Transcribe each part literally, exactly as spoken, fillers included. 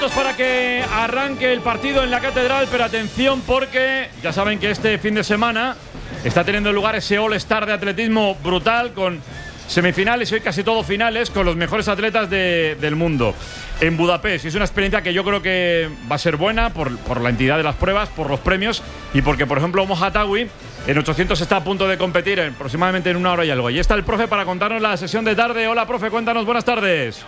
Para que arranque el partido en la Catedral, pero atención porque ya saben que este fin de semana está teniendo lugar ese All-Star de atletismo brutal con semifinales y hoy casi todo finales con los mejores atletas de, del mundo en Budapest. Y es una experiencia que yo creo que va a ser buena por, por la entidad de las pruebas, por los premios y porque, por ejemplo, Mohattawi en ochocientos está a punto de competir en, aproximadamente en una hora y algo. Y está el profe para contarnos la sesión de tarde. Hola, profe, cuéntanos, buenas tardes.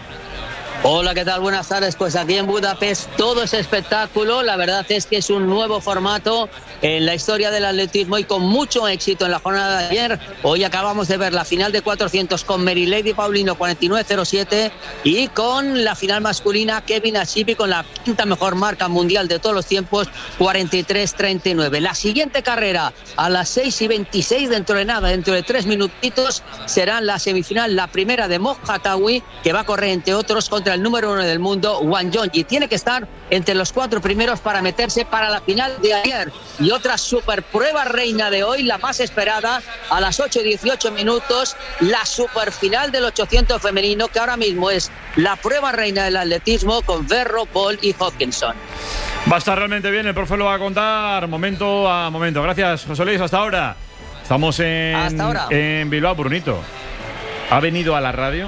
Hola, ¿qué tal? Buenas tardes. Pues aquí en Budapest todo es espectáculo. La verdad es que es un nuevo formato en la historia del atletismo y con mucho éxito en la jornada de ayer. Hoy acabamos de ver la final de cuatrocientos con Merilady Paulino cuarenta y nueve cero siete y con la final masculina Kevin Ashipi con la quinta mejor marca mundial de todos los tiempos cuarenta y tres treinta y nueve. La siguiente carrera a las seis y veintiséis dentro de nada, dentro de tres minutitos, será la semifinal, la primera de Mohattawi, que va a correr entre otros contra el número uno del mundo, Wang Yongyi. Tiene que estar entre los cuatro primeros para meterse para la final de ayer. Y otra super prueba reina de hoy, la más esperada, a las ocho y dieciocho minutos, la super final del ochocientos femenino, que ahora mismo es la prueba reina del atletismo con Verro, Paul y Hopkinson. Va a estar realmente bien, el profe lo va a contar momento a momento. Gracias, José Luis, hasta ahora. Estamos en, hasta ahora. en Bilbao. Brunito ha venido a la radio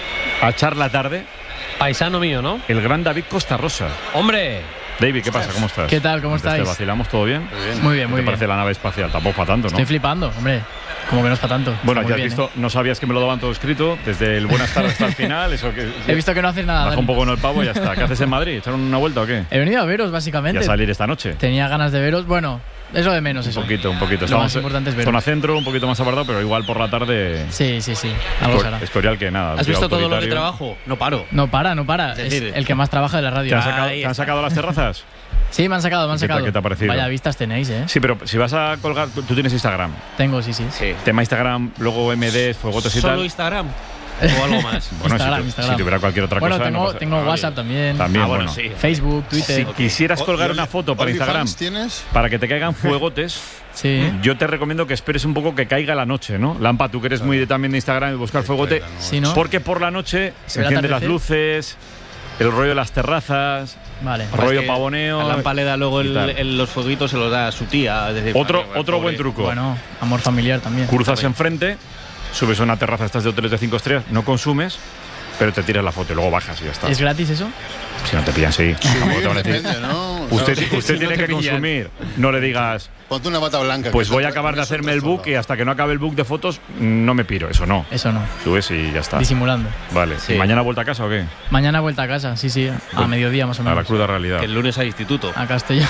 a echar la tarde. Paisano mío, ¿no? El gran David Costa Rosa. ¡Hombre! David, ¿qué pasa? ¿Cómo estás? ¿Qué tal? ¿Cómo estáis? ¿Te vacilamos todo bien? Muy bien, muy bien. ¿Qué te parece la nave espacial? Tampoco para tanto, ¿no? Estoy flipando, hombre. Como que no es para tanto. Bueno, ya ya has bien, visto, ¿eh? No sabías que me lo daban todo escrito, desde el buenas tardes hasta el final. Eso que, He visto que no haces nada. Baja un poco en el pavo y ya está. ¿Qué haces en Madrid? ¿Echaron una vuelta o qué? He venido a veros, básicamente. ¿Y a salir esta noche? Tenía ganas de veros. Bueno, es lo de menos eso. Un poquito, un poquito. Lo Estamos más importante es veros. Zona centro, un poquito más apartado, pero igual por la tarde. Sí, sí, sí. Algo será. Escorial que nada. ¿Has visto todo lo que trabajo? No paro. No para, no para. Es, decir, es el que más trabaja de la radio. ¿Te han sacado, ¿te han sacado las terrazas? Sí, me han sacado, me han sacado. ¿Qué te ha parecido? Vaya vistas tenéis, ¿eh? Sí, pero si vas a colgar... Tú, tú tienes Instagram. Tengo, sí, sí. Sí. Tema Instagram, luego M Ds, fuegotes y tal. ¿Solo Instagram? ¿O algo más? Bueno, Instagram, si, Instagram. si tuviera cualquier otra bueno, cosa... Tengo, no pasa, tengo ah, WhatsApp también. También, ah, bueno, bueno. sí. Facebook, Twitter. Si quisieras colgar ¿Y una foto para Instagram tienes? para que te caigan fuegotes, sí. yo te recomiendo que esperes un poco que caiga la noche, ¿no? Lampa, tú que eres muy de, también de Instagram y buscar fuegote. Sí, ¿no? Porque por la noche se ¿Pero encienden las atardecer? luces, el rollo de las terrazas... Vale. Rollo es que pavoneo. A Lampa le da luego y el, tal. el, los fueguitos, se los da a su tía. Desde Otro, arriba, otro pobre. buen truco. Bueno, amor familiar también. Cruzas enfrente, subes a una terraza estas de hoteles de cinco estrellas, no consumes, pero te tiras la foto y luego bajas y ya está. ¿Es gratis eso? Si no te pillan, sí. Tampoco te van a decir. Depende, ¿no? Usted, No, usted si tiene no te que pillan. consumir. No le digas, Ponte una bata blanca. pues que voy a eso- acabar de eso hacerme te el book sola. y hasta que no acabe el book de fotos no me piro. Eso no. Eso no. Subes y ya está. Disimulando. Vale. Sí. ¿Y mañana vuelta a casa o qué? Mañana vuelta a casa, sí, sí. A Pues, mediodía más o A la menos. cruda realidad. Que el lunes hay instituto. A Castellón.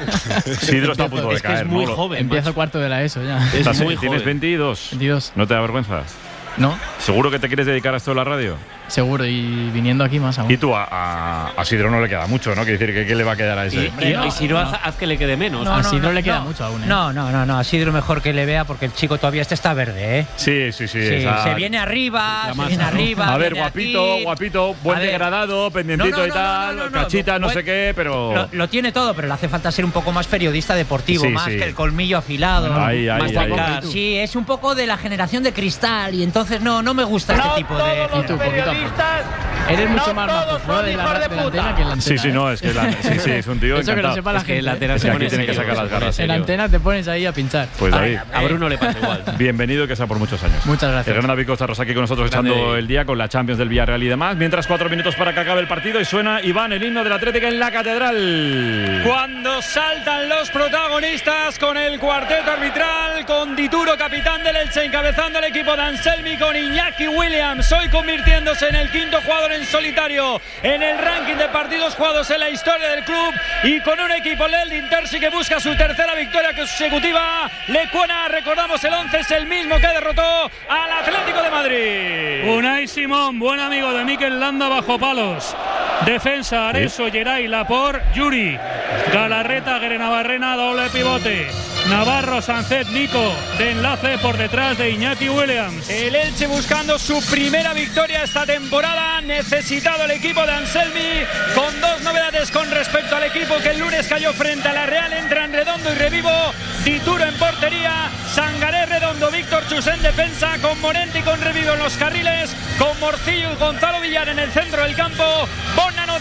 Sidro está a punto de Es que caer, es muy ¿no? joven. Empiezo macho. cuarto de la ESO ya. Es Estás- muy Tienes joven. veintidós. veintidós. ¿No te da vergüenza? ¿No? ¿Seguro que te quieres dedicar a esto de la radio? Seguro. Y viniendo aquí más aún. Y tú a, a, a Sidro no le queda mucho, ¿no? Quiere decir, ¿qué, qué le va a quedar a ese? Y, y, no, y si no, no. haz, haz que le quede menos. A Sidro le queda mucho aún, ¿eh? No, no, no, no. A Sidro mejor que le vea porque el chico todavía este está verde, ¿eh? Sí, sí, sí. Sí, esa- se viene arriba, La se masa, viene ¿no? arriba. A ver, viene guapito, aquí. guapito, buen A ver. degradado, pendientito No, no, y no, tal, no, no, no, cachita, no, no. sé qué, pero... Lo, lo tiene todo, pero le hace falta ser un poco más periodista deportivo, Sí, más sí. que el colmillo afilado. Ahí, ahí, más ahí, guapo. ahí. Sí, es un poco de la generación de cristal y entonces no, no me gusta este tipo de... Y tú, poquito a poco. Eres mucho más majo de la, de la antena que en la antena. Sí, sí, ¿eh? no, es que la, sí, sí, es un tío Eso que lo encantado. sepa la Es que gente. la ¿eh? antena Es se que pone aquí tiene que serio, sacar las se pone garras. En serio. antena te pones ahí a pinchar. Pues David, A Bruno le pasa igual. bienvenido, que sea por muchos años. Muchas gracias. El gran David Costa Rosa aquí con nosotros Grande. echando el día con la Champions del Villarreal y demás. Mientras cuatro minutos para que acabe el partido y suena Iván, el himno del Atlético en la Catedral. Cuando saltan los protagonistas con el cuarteto arbitral, con Dituro, capitán del Elche, encabezando el equipo de Anselmi con Iñaki Williams, hoy convirtiéndose en el quinto jugador en solitario en el ranking de partidos jugados en la historia del club y con un equipo del Intersi que busca su tercera victoria consecutiva. Lecuona, recordamos el once, es el mismo que derrotó al Atlético de Madrid. Unai Simón, buen amigo de Mikel Landa bajo palos. Defensa, Areso, Geray, Lapor, Yuri, Galarreta, Guerenavarrena, doble pivote. Navarro, Sancet, Nico, de enlace por detrás de Iñaki Williams. El Elche buscando su primera victoria esta temporada. Necesitado el equipo de Anselmi, con dos novedades con respecto al equipo que el lunes cayó frente a la Real. Entran Redondo y Revivo, Dituro en portería, Sangaré, Redondo, Víctor Chus en defensa, con Morente y con Revivo en los carriles, con Morcillo y Gonzalo Villar en el centro del campo. Bonanote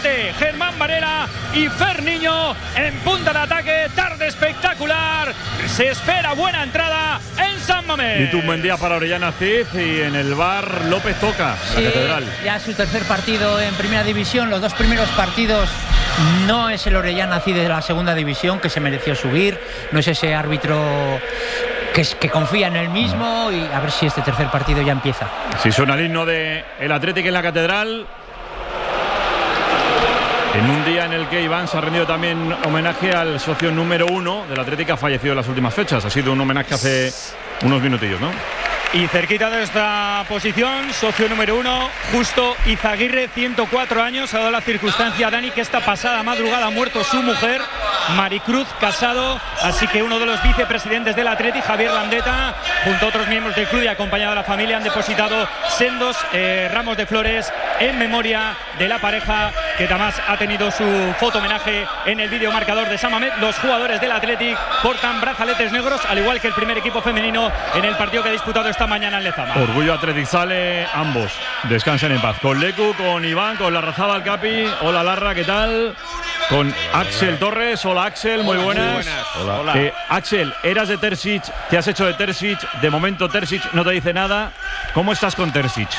Llorente, Germán Varela y Fer Niño en punta de ataque. Tarde espectacular. Se espera buena entrada en San Mamés. Y tu buen día para Orellana Cid y en el bar López Toca, Sí, la Catedral. ya su tercer partido en Primera División. Los dos primeros partidos no es el Orellana Cid de la Segunda División, que se mereció subir. No es ese árbitro que, es, que confía en él mismo. Y a ver si este tercer partido ya empieza. Si suena el himno del Atlético en la Catedral, en un día en el que Iván se ha rendido también homenaje al socio número uno del Atlético, ha fallecido en las últimas fechas. Ha sido un homenaje hace unos minutillos, ¿no? Y cerquita de esta posición, socio número uno, Justo Izaguirre, ciento cuatro años. Ha dado la circunstancia, Dani, que esta pasada madrugada ha muerto su mujer, Maricruz Casado. Así que uno de los vicepresidentes del Atleti, Javier Landeta, junto a otros miembros del club y acompañado de la familia, han depositado sendos eh, ramos de flores en memoria de la pareja, que además ha tenido su foto homenaje en el vídeo marcador de San Mamés. Los jugadores del Athletic portan brazaletes negros, al igual que el primer equipo femenino en el partido que ha disputado esta mañana en Lezama. Orgullo Athletic sale, ambos descansen en paz. Con Lecu, con Iván, con Larrazábal Capi. Hola Larra, ¿qué tal? Con Axel Torres. Hola Axel, muy buenas. Muy buenas. Hola. Hola. Eh, Axel, eras de Terzic, te has hecho de Terzic. De momento Terzic no te dice nada. ¿Cómo estás con Terzic?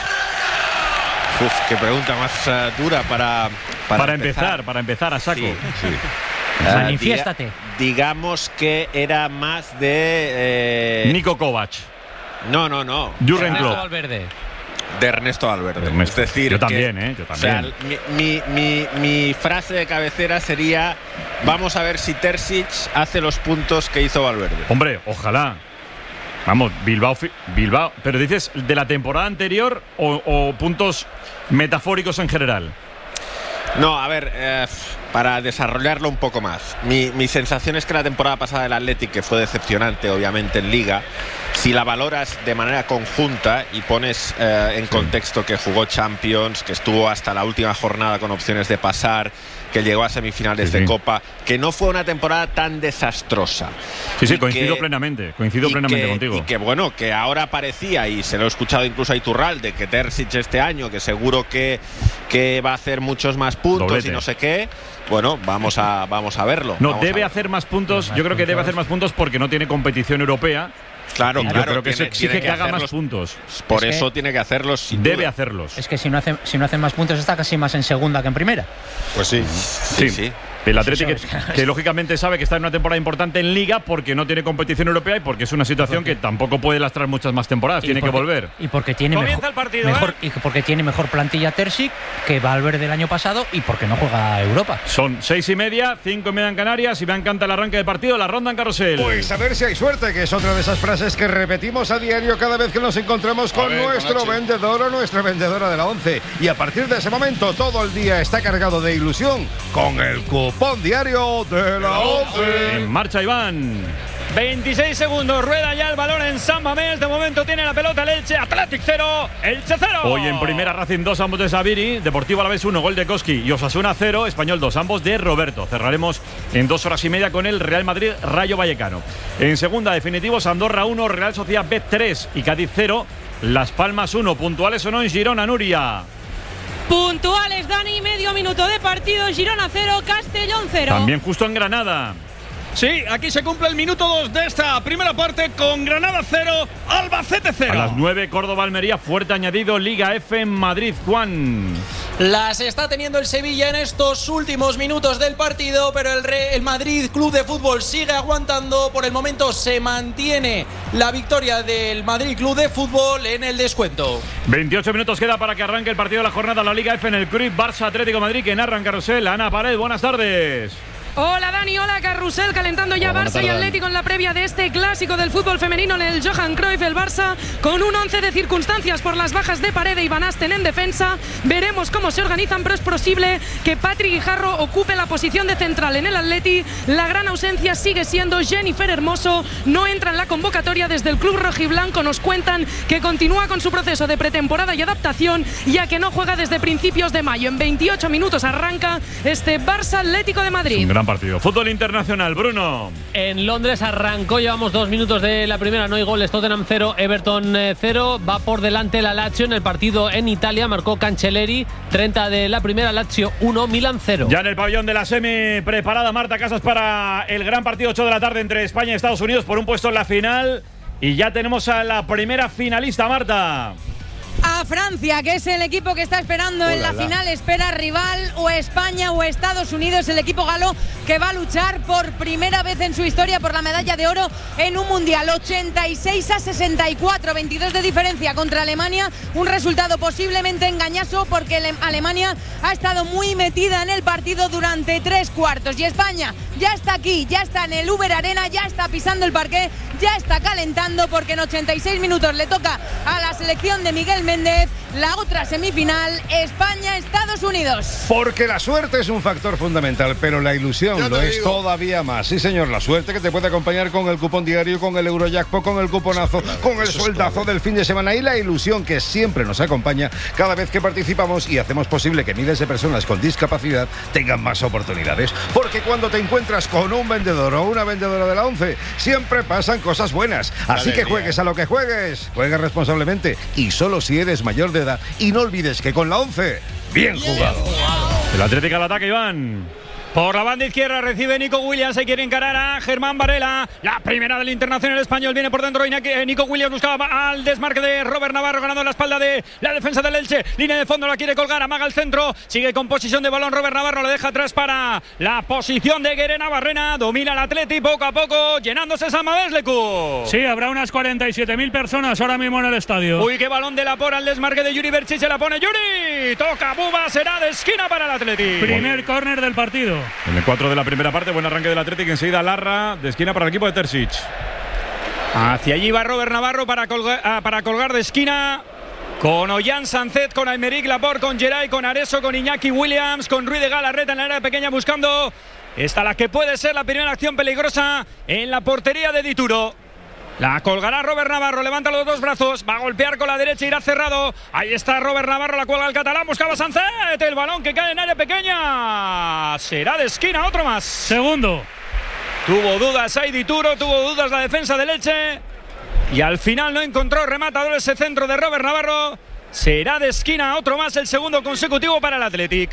Uf, qué pregunta más uh, dura para, para, Para empezar. empezar, para empezar a saco. Sí, sí. Uh, Uh, Manifiéstate. diga, digamos que era más de eh, Nico Kovac. No, no, no. Jürgen Ernesto Klopp. Valverde. De Ernesto Valverde. Ernesto. Es decir, Yo también, que, ¿eh? Yo también. O sea, mi, mi, mi, mi frase de cabecera sería: vamos a ver si Terzic hace los puntos que hizo Valverde. Hombre, ojalá. Vamos, Bilbao, Bilbao. Pero dices de la temporada anterior o, o puntos metafóricos en general. No, a ver, eh, para desarrollarlo un poco más. Mi, mi sensación es que la temporada pasada del Athletic, que fue decepcionante obviamente en Liga, si la valoras de manera conjunta y pones eh, en contexto que jugó Champions, que estuvo hasta la última jornada con opciones de pasar, que llegó a semifinales sí, sí. de Copa, que no fue una temporada tan desastrosa. Sí, sí, Y coincido que, plenamente. Coincido y plenamente que, contigo. Y que bueno, que ahora parecía, y se lo he escuchado incluso a Iturralde, que Terzic este año, que seguro que, que va a hacer muchos más puntos Doblete. y no sé qué. Bueno, vamos a, vamos a verlo. No, vamos debe a hacer más puntos. Más Yo creo que puntos. debe hacer más puntos porque no tiene competición europea. Claro, Y yo claro. creo que eso tiene- exige tiene que, haga más hacerlos. puntos. Por Es que eso tiene que hacerlos. sin Debe duda. hacerlos. Es que si no hace, si no hacen más puntos, está casi más en segunda que en primera. Pues sí. Sí, sí. El Atlético, Eso es. que, que lógicamente sabe que está en una temporada importante en Liga porque no tiene competición europea y porque es una situación que tampoco puede lastrar muchas más temporadas. Y Tiene que porque- volver. Y porque tiene Comienza mejor, el partido, mejor- ¿eh? y porque tiene mejor plantilla Terzic que Valverde el año pasado y porque no juega a Europa. Son seis y media, cinco y media en Canarias y me encanta el arranque del partido, la ronda en carrusel. Pues a ver si hay suerte, que es otra de esas frases que repetimos a diario cada vez que nos encontramos con ver, nuestro con H. vendedor o nuestra vendedora de la once. Y a partir de ese momento todo el día está cargado de ilusión con el cupón diario de la once. En marcha, Iván. veintiséis segundos, rueda ya el balón en San Mamés. De momento tiene la pelota el Elche. Athletic cero, Elche cero. Hoy en primera, Racing dos, ambos de Sabiri. Deportivo Alavés uno, gol de Koski. Y Osasuna cero, Español dos, ambos de Roberto. Cerraremos en dos horas y media con el Real Madrid Rayo Vallecano. En segunda, definitivos, Andorra uno, Real Sociedad B tres y Cádiz cero. Las Palmas uno, puntuales o no en Girona, Nuria. Puntuales, Dani, medio minuto de partido, Girona cero, Castellón cero. También justo en Granada. Sí, aquí se cumple el minuto dos de esta primera parte con Granada cero, Albacete cero. A las nueve, Córdoba Almería, fuerte añadido, Liga F en Madrid, Juan. Las está teniendo el Sevilla en estos últimos minutos del partido, pero el, Re- el Madrid Club de Fútbol sigue aguantando. Por el momento se mantiene la victoria del Madrid Club de Fútbol en el descuento. veintiocho minutos queda para que arranque el partido de la jornada de la Liga F en el Cruyff Barça Atlético Madrid, que narra en carrusel. Ana Pared, buenas tardes. Hola Dani, hola Carrusel, calentando ya Hola, Barça y tardes. Atlético en la previa de este clásico del fútbol femenino en el Johan Cruyff. El Barça con un once de circunstancias por las bajas de Paredes y Van Asten en defensa. Veremos cómo se organizan, pero es posible que Patrick Guijarro ocupe la posición de central en el Atleti. La gran ausencia sigue siendo Jennifer Hermoso, no entra en la convocatoria. Desde el club rojiblanco nos cuentan que continúa con su proceso de pretemporada y adaptación, ya que no juega desde principios de mayo. En veintiocho minutos arranca este Barça Atlético de Madrid. Gran partido. Fútbol internacional, Bruno. En Londres arrancó, llevamos dos minutos de la primera, no hay goles, Tottenham cero, Everton cero, va por delante la Lazio en el partido en Italia, marcó Cancelleri, treinta de la primera, Lazio uno, Milan cero. Ya en el pabellón de la semi preparada Marta Casas para el gran partido ocho de la tarde entre España y Estados Unidos por un puesto en la final, y ya tenemos a la primera finalista, Marta. A Francia, que es el equipo que está esperando Hola, en la, la final, espera rival o España o Estados Unidos, el equipo galo que va a luchar por primera vez en su historia por la medalla de oro en un mundial. ochenta y seis a sesenta y cuatro, veintidós de diferencia contra Alemania, un resultado posiblemente engañoso porque Alemania ha estado muy metida en el partido durante tres cuartos y España ya está aquí, ya está en el Uber Arena, ya está pisando el parqué, ya está calentando porque en ochenta y seis minutos le toca a la selección de Miguel Méndez la otra semifinal, España-Estados Unidos. Porque la suerte es un factor fundamental, pero la ilusión lo es todavía más. Sí, señor, la suerte que te puede acompañar con el cupón diario, con el Eurojackpot, con el cuponazo, claro, con el sueldazo del fin de semana y la ilusión que siempre nos acompaña cada vez que participamos y hacemos posible que miles de personas con discapacidad tengan más oportunidades. Porque cuando te encuentras con un vendedor o una vendedora de la ONCE, siempre pasan cosas buenas. Así que juegues a lo que juegues, juega responsablemente y solo si eres mayor de edad, y no olvides que con la ONCE, bien jugado. El Atlético al ataque, Iván. Por la banda izquierda recibe Nico Williams, se quiere encarar a Germán Varela. La primera del internacional español viene por dentro. Nico Williams buscaba al desmarque de Robert Navarro, ganando la espalda de la defensa del Elche. Línea de fondo, la quiere colgar, amaga el centro. Sigue con posición de balón Robert Navarro, lo deja atrás para la posición de Guerena Barrena. Domina el Atleti poco a poco, llenándose San Mamés, Lecu. Sí, habrá unas cuarenta y siete mil personas ahora mismo en el estadio. Uy, qué balón de la por al desmarque de Yuri Berchiche, se la pone Yuri. Toca Buba, será de esquina para el Atleti. Primer córner del partido. En el cuatro de la primera parte, buen arranque del Atlético, enseguida Larra de esquina para el equipo de Terzic. Hacia allí va Robert Navarro para colgar, ah, para colgar de esquina con Ollán Sancet, con Aymeric Laporte, con Geray, con Areso, con Iñaki Williams, con Ruiz de Galarreta en la área pequeña buscando esta la que puede ser la primera acción peligrosa en la portería de Dituro. La colgará Robert Navarro, levanta los dos brazos, va a golpear con la derecha, irá cerrado. Ahí está Robert Navarro, la cuelga el catalán, buscaba Sancet, el balón que cae en área pequeña. Será de esquina, otro más. Segundo. Tuvo dudas ahí Dituro, tuvo dudas la defensa del Elche. Y al final no encontró rematador ese centro de Robert Navarro. Será de esquina, otro más, el segundo consecutivo para el Athletic.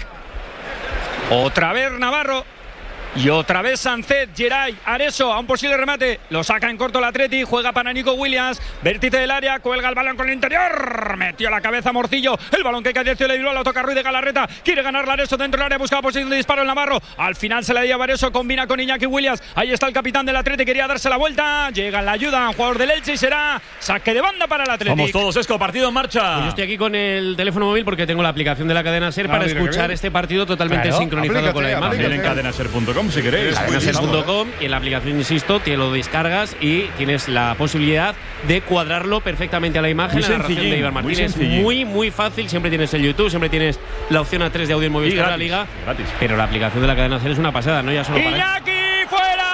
Otra vez Navarro. Y otra vez Sancet, Geray, Areso a un posible remate. Lo saca en corto el Atleti, juega para Nico Williams. Vértice del área, cuelga el balón con el interior. Metió la cabeza Morcillo. El balón que cae de Cielo y lo toca Ruiz de Galarreta. Quiere ganar Areso dentro del área, busca posición de disparo el Navarro. Al final se la lleva Areso, combina con Iñaki Williams. Ahí está el capitán del Atleti, quería darse la vuelta. Llega en la ayuda, un jugador del Elche y será saque de banda para el Atleti. Vamos todos, Esco, partido en marcha. Pues yo estoy aquí con el teléfono móvil porque tengo la aplicación de la cadena SER ah, para escuchar este partido totalmente claro, sincronizado con la imagen. También en cadena ser punto com si queréis. cadena ser punto com y en la aplicación, insisto, te lo descargas y tienes la posibilidad de cuadrarlo perfectamente a la imagen. Muy a la narración de Iván Martínez. Muy, muy, muy fácil. Siempre tienes el YouTube, siempre tienes la opción A tres de audio en Movistar de la Liga. Gratis. Pero la aplicación de la cadena SER es una pasada, ¿no? Ya solo para ¡Iñaki fuera!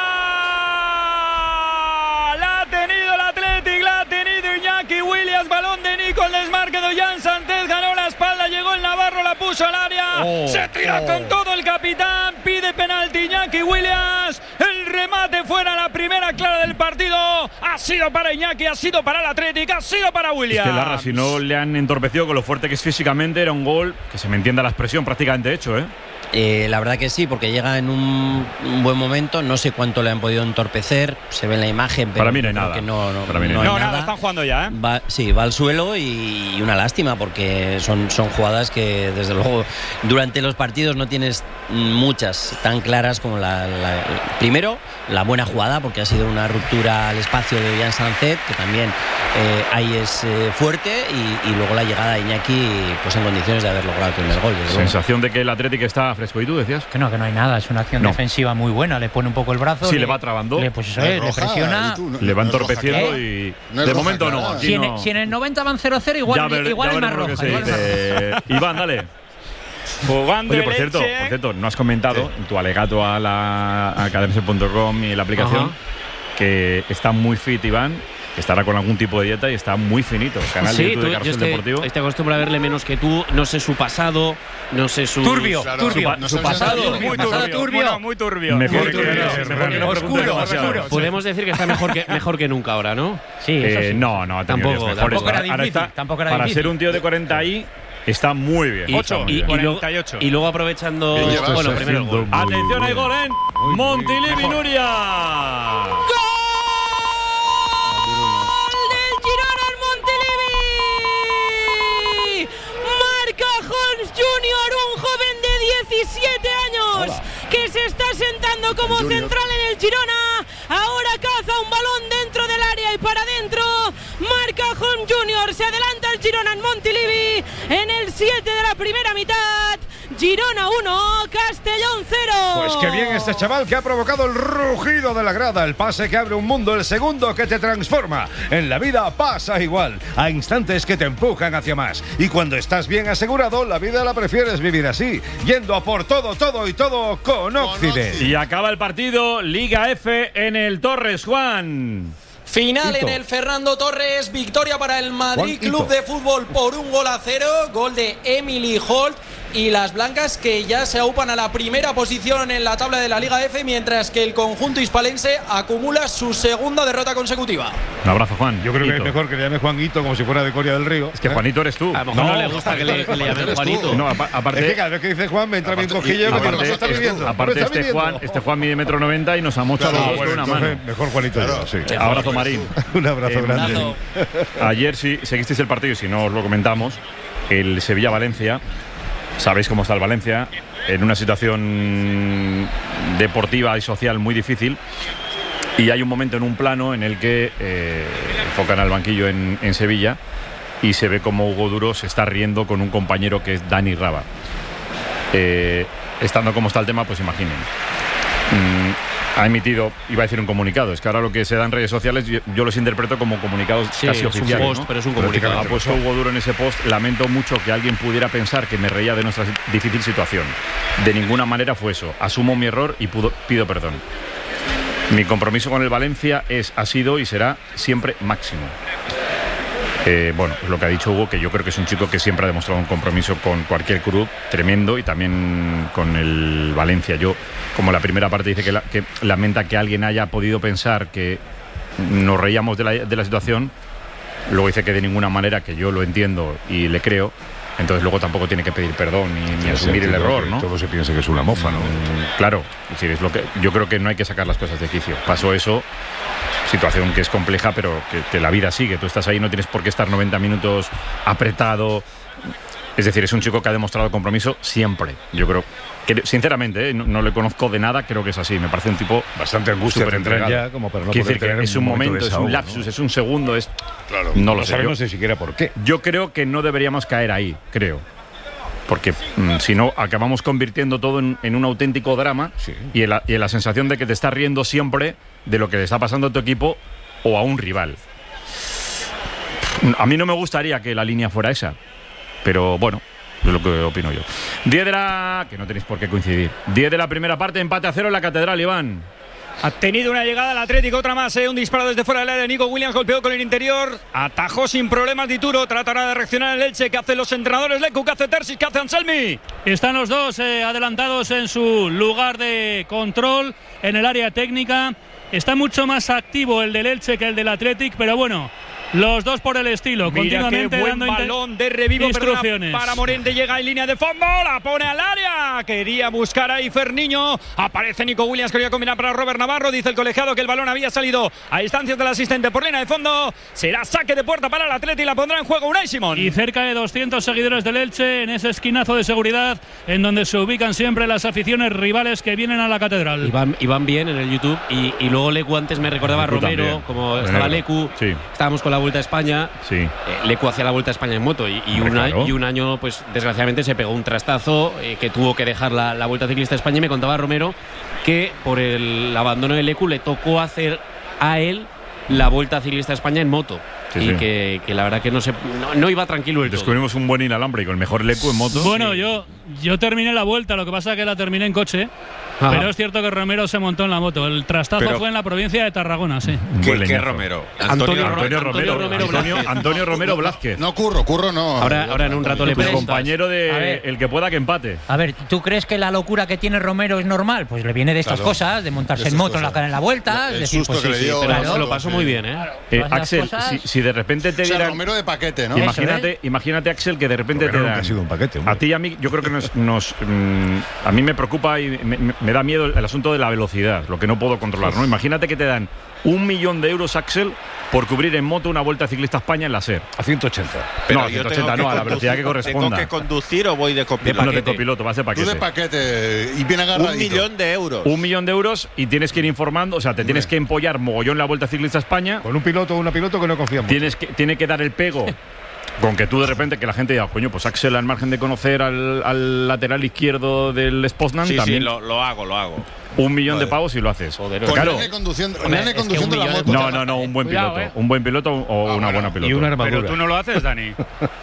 La ha tenido el Athletic, la ha tenido Iñaki Williams. Balón de Nico, el desmarque de Ollán Sancet, ganó la espalda, llegó el Navarro, la puso al área. Oh, se tira oh. con todo el capitán, pide penalti Iñaki Williams. El remate fuera, la primera clara del partido. Ha sido para Iñaki, ha sido para el Athletic, ha sido para Williams. Es que Larra, si no le han entorpecido con lo fuerte que es físicamente, era un gol que se me entienda la expresión prácticamente hecho, ¿eh? Eh, la verdad que sí, porque llega en un, un buen momento. No sé cuánto le han podido entorpecer. Se ve en la imagen, pero para mí no hay nada. Que no, no, Para mí no, no, hay no nada. nada, están jugando ya, ¿eh? Va, sí, va al suelo y, y una lástima porque son, son jugadas que desde luego durante los partidos no tienes muchas tan claras como la, la, la primero, la buena jugada porque ha sido una ruptura al espacio de Ollán Sancet, que también eh, ahí es eh, fuerte, y, y luego la llegada de Iñaki pues en condiciones de haber logrado el primer gol. Sensación de que el Atlético está fresco. ¿Y tú decías? Que no, que no hay nada, es una acción no. defensiva muy buena, le pone un poco el brazo. Sí, le, le va trabando. Le, pues eso es, le presiona. Tú, no, le va no entorpeciendo y… No de momento no. Aquí si, no. En, si en el noventa van cero cero, igual, ver, igual es más roja. Iván, dale. Jugando Oye, por cierto, por cierto, no has comentado sí. en tu alegato a la a cadena ser punto com y la aplicación Ajá. que está muy fit Iván que estará con algún tipo de dieta y está muy finito. Canal sí, de YouTube tú, de Carrusel yo Deportivo. Estoy acostumbrado a verle menos que tú. No sé su pasado, no sé su. Turbio, claro, turbio. Su, No su sé, pasado. muy turbio. Turbio. Bueno, muy turbio. Mejor muy que, turbio. mejor que no preguntes demasiado. Podemos decir que está mejor que, mejor que nunca ahora, ¿no? Sí, Eh, eso sí. No, no, ha tenido Tampoco, días mejores. tampoco era Ahora difícil, está- tampoco era para difícil. ser un tío de cuarenta y está muy bien. Y, Está muy y- bien. y luego, cuarenta y ocho. y luego aprovechando. Bien llevado. Bueno, Estás primero el gol. haciendo muy Atención, hay bien. gol en Muy bien. Montilivi Mejor. Nuria. del Girona en Montilivi. Marca Holmes junior, un joven de diecisiete años que se está sentando como central en el Girona. Ahora caza un balón dentro del área y para adentro. Marca Holmes junior, se adelanta el Girona en Montilivi en el siete de la primera mitad. Girona uno, Castellón cero. Pues qué bien este chaval que ha provocado el rugido de la grada, el pase que abre un mundo, el segundo que te transforma. En la vida pasa igual, a instantes que te empujan hacia más. Y cuando estás bien asegurado, la vida la prefieres vivir así, yendo a por todo, todo y todo con Occident. Y acaba el partido, Liga F en el Torres, Juan. Final Hito. en el Fernando Torres, victoria para el Madrid Juan Club Hito. de Fútbol por un gol a cero, gol de Emily Holt y las blancas que ya se aupan a la primera posición en la tabla de la Liga F, mientras que el conjunto hispalense acumula su segunda derrota consecutiva. Un abrazo, Juan. Yo creo que Hito. es mejor que le llame Juanito como si fuera de Coria del Río. Es que Juanito eres tú. A lo mejor no, le gusta que le, que le llamen eres tú. Juanito. No, apa- Es aparte, que cada vez que dice Juan me entra bien cojilla porque aparte, lo está este- viviendo. aparte Lo está este viviendo. Juan, este Juan mide metro noventa y nos ha mochado Ah, los dos bueno, con una entonces, mano. mejor Juanito yo, sí. Abrazo, Marín. Un abrazo Eh, grande. Ayer, si seguisteis el partido y si no os lo comentamos, el Sevilla-Valencia, sabéis cómo está el Valencia, en una situación deportiva y social muy difícil. Y hay un momento en un plano en el que eh, enfocan al banquillo en, en Sevilla y se ve como Hugo Duro se está riendo con un compañero que es Dani Raba. Eh, estando como está el tema, pues imaginen. Mm, ha emitido, iba a decir un comunicado, es que ahora lo que se da en redes sociales yo, yo los interpreto como comunicados Sí, casi es un oficiales, post, ¿no? pero es un comunicado. Ha puesto Hugo Duro en ese post: lamento mucho que alguien pudiera pensar que me reía de nuestra difícil situación. De ninguna manera fue eso. Asumo mi error y pudo- pido perdón. Mi compromiso con el Valencia es, ha sido y será siempre máximo. Eh, bueno, es lo que ha dicho Hugo, que yo creo que es un chico que siempre ha demostrado un compromiso con cualquier club tremendo y también con el Valencia. Yo, como la primera parte dice que, la, que lamenta que alguien haya podido pensar que nos reíamos de la, de la situación, luego dice que de ninguna manera, que yo lo entiendo y le creo, entonces luego tampoco tiene que pedir perdón ni, ni asumir el error, ¿no? Todo se piensa que es una mofa, ¿no? Mm, Claro, es decir, es lo que, yo creo que no hay que sacar las cosas de quicio. Pasó eso, situación que es compleja, pero que, que la vida sigue. Tú estás ahí, no tienes por qué estar noventa minutos apretado. Es decir, es un chico que ha demostrado compromiso siempre. Yo creo que, sinceramente, ¿eh? no, no le conozco de nada, creo que es así. Me parece un tipo bastante angustia súper tendrán entregado. ya como para no Quiero poder decir que tener es un un momento momento, de es un desahogo, lapsus, ¿no? es un segundo, es Claro, no lo no sé. sabemos yo, ni siquiera por qué. yo creo que no deberíamos caer ahí, creo. Porque mm, si no, acabamos convirtiendo todo en, en un auténtico drama Sí. y, en la, y en la sensación de que te estás riendo siempre de lo que le está pasando a tu equipo o a un rival. A mí no me gustaría que la línea fuera esa, pero bueno, es lo que opino yo. diez de la... que no tenéis por qué coincidir. diez de la primera parte, empate a cero en la Catedral, Iván. Ha tenido una llegada al Atlético, otra más, ¿eh? Un disparo desde fuera del área. Nico Williams golpeó con el interior, atajó sin problemas Dituro, tratará de reaccionar el Elche. ¿Qué hacen los entrenadores? Lecu, ¿qué hace Terzic? ¿Qué hace Anselmi? Están los dos eh, adelantados en su lugar de control en el área técnica. Está mucho más activo el del Elche que el del Athletic, pero bueno, los dos por el estilo, Mira continuamente qué buen dando balón de revivo, instrucciones. perdona, para Morente, llega en línea de fondo, la pone al área, quería buscar ahí Ferniño, aparece Nico Williams, quería combinar para Robert Navarro, dice el colegiado que el balón había salido a distancias del asistente por línea de fondo, será saque de puerta para el Atleti y la pondrá en juego Unai Simón. Y cerca de doscientos seguidores del Elche en ese esquinazo de seguridad en donde se ubican siempre las aficiones rivales que vienen a la Catedral. Y van, y van bien en el YouTube. Y, y luego Lecu antes me recordaba a Lecu Romero, también. como Negro. estaba Lecu. Sí. Estábamos con la Vuelta a España. Sí. Eh, Lecu hacía la Vuelta a España en moto. Y, y, Hombre, una- claro. y un año, pues desgraciadamente, se pegó un trastazo eh, que tuvo que dejar la, la Vuelta Ciclista a España. Y me contaba Romero que por el abandono de Lecu le tocó hacer a él la Vuelta Ciclista a España en moto. Sí, y sí. Que, que la verdad que no se no, no iba tranquilo el todo. Descubrimos un buen inalámbrico, el mejor Lecu en moto. Bueno, sí. yo, yo terminé la vuelta, lo que pasa es que la terminé en coche. Ajá. Pero es cierto que Romero se montó en la moto. El trastazo pero, fue en la provincia de Tarragona, sí. ¿Qué, ¿qué Romero? Antonio, Antonio, Antonio Romero. Romero Antonio, Blázquez. Antonio Romero Blázquez. No, Curro, Curro no. Ahora, ahora en un rato le preguntas. Compañero de el que pueda que empate. A ver, ¿tú crees que la locura que tiene Romero es normal? Pues le viene de estas Claro. cosas, de montarse en moto en la, en la vuelta. El es decir, susto pues, que sí, le dio. sí, Pero claro. se lo pasó muy bien, ¿eh? Eh, Todas las Axel, cosas- si, si de repente te O sea, dieran. Romero de paquete, ¿no? Imagínate, imagínate, Axel, que de repente Romero te nunca dan. ha sido un paquete, hombre. A ti y a mí, yo creo que nos. nos mm, a mí me preocupa y me, me- me da miedo el, el asunto de la velocidad, lo que no puedo controlar, ¿no? Imagínate que te dan un millón de euros, Axel, por cubrir en moto una Vuelta Ciclista a España en la SER. A ciento ochenta. Pero no, yo ciento tengo ochenta que no, a la conducir- velocidad que corresponda. ¿Tengo que conducir o voy de De, copiloto? no, de copiloto, vas de Tú paquete. de paquete y bien agarradito. Un millón de euros. Un millón de euros y tienes que ir informando, o sea, te tienes que empollar mogollón la Vuelta Ciclista a España. Con un piloto o una piloto que no confiamos. Tienes que, tiene que dar el pego. Con que tú de repente, que la gente diga, coño, pues Axel, al margen de conocer al, al lateral izquierdo del Spoznan, Sí, sí, también lo, lo hago, lo hago. un millón Vale. de pavos y lo haces. Con Claro. Nene conduciendo, Hombre, Nene es que conduciendo un la millón- moto. No, no, no, un buen Cuidado, piloto. eh. Un buen piloto o Ah, una bueno. buena piloto. Y una armadura. Pero tú no lo haces, Dani.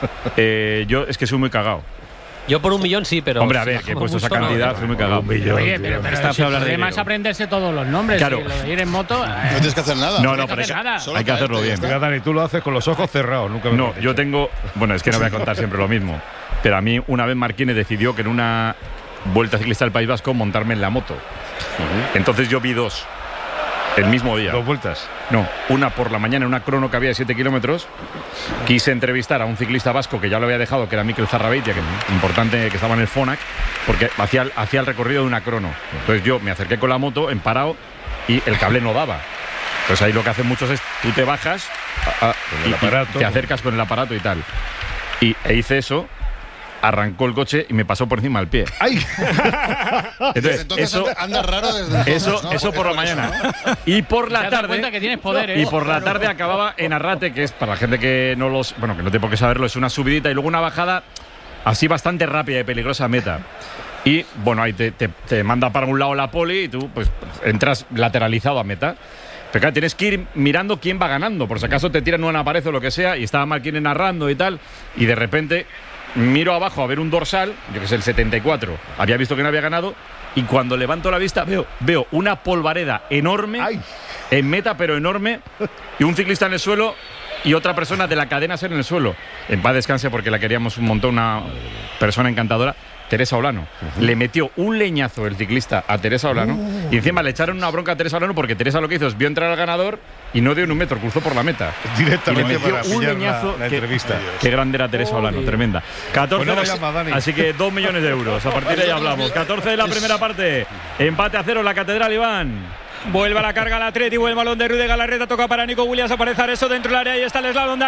Eh, yo es que soy muy cagado. Yo por un millón sí, pero. Hombre, a ver, que he por puesto esa gusto no. cantidad, soy muy cagado. Un millón. Oye, pero, pero Está si feo hablar el de problema dinero. es aprenderse todos los nombres. Claro. Y lo de ir en moto. No tienes que hacer nada. No, no no, hay que pero hay hacer que, nada. Solo hay que hacerlo caerte, bien. ya Mira, Dani, tú lo haces con los ojos cerrados. Nunca me No, lo has yo hecho. tengo. Bueno, es que no voy a contar siempre lo mismo. Pero a mí, una vez Marquínez decidió que en una Vuelta Ciclista del País Vasco montarme en la moto. Entonces yo vi dos. El mismo día. Dos vueltas. No, una por la mañana, una crono que había de siete kilómetros. Quise entrevistar a un ciclista vasco que ya lo había dejado, que era Mikel Zarrabeitia, que importante, que estaba en el Fonac, porque hacía, el- hacía el recorrido de una crono. Entonces yo me acerqué con la moto, en parado, y el cable no daba. Entonces ahí lo que hacen muchos es, tú te bajas a- a- Con el y- y aparato. te acercas con el aparato y tal. Y e hice eso, arrancó el coche y me pasó por encima del pie. ¡Ay! Entonces, Entonces eso, anda, anda raro desde entonces, eso, ¿no? eso por la Porque es mañana. eso, ¿no? Y por Te la has dado tarde. cuenta que tienes poderes. Y por la tarde acababa en Arrate, que es para la gente que no los. Bueno, que no tiene por qué saberlo, es una subidita y luego una bajada así bastante rápida y peligrosa a meta. Y bueno, ahí te, te- te manda para un lado la poli y tú pues entras lateralizado a meta. Pero claro, tienes que ir mirando quién va ganando, por si acaso te tiran una pared o lo que sea, y estaba Marquínez narrando y tal, y de repente miro abajo a ver un dorsal, yo que sé, el setenta y cuatro, había visto que no había ganado, y cuando levanto la vista veo, veo una polvareda enorme, ¡Ay! en meta pero enorme, y un ciclista en el suelo y otra persona de la cadena SER en el suelo. En paz descanse, porque la queríamos un montón, una persona encantadora, Teresa Olano. Le metió un leñazo el ciclista a Teresa Olano, Uh. y encima le echaron una bronca a Teresa Olano porque Teresa lo que hizo es vio entrar al ganador y no dio ni un metro, cruzó por la meta. Directamente Y le metió para un pillar la- leñazo. la que- entrevista. Qué grande era Teresa Olano, tremenda. catorce Pues no de- vayas más, Dani. así que dos millones de euros. A partir de ahí hablamos. catorce de la primera parte. Empate a cero en la Catedral, Iván. Vuelve a la carga el Atleti, vuelve el balón de Rude Galarreta, toca para Nico Williams, aparece Areso dentro del área y está el slalom de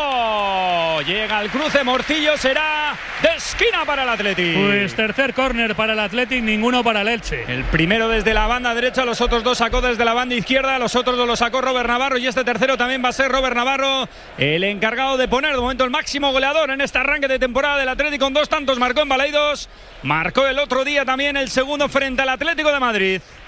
Areso. Llega al cruce, Morcillo, será de esquina para el Atleti. Pues tercer córner para el Athletic, ninguno para el Elche. El primero desde la banda derecha, los otros dos sacó desde la banda izquierda, los otros dos los sacó Robert Navarro y este tercero también va a ser Robert Navarro, el encargado de poner de momento el máximo goleador en este arranque de temporada del Atleti con dos tantos, marcó en Balaidos, marcó el otro día también el segundo frente al Atlético de Madrid.